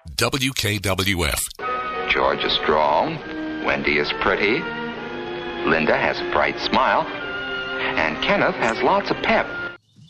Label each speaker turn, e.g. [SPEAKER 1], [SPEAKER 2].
[SPEAKER 1] WKWF.
[SPEAKER 2] George is strong. Wendy is pretty. Linda has a bright smile. And Kenneth has lots of pep.